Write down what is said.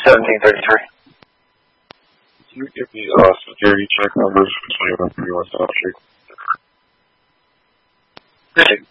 1733. Can you give me security check numbers between 131 South Street?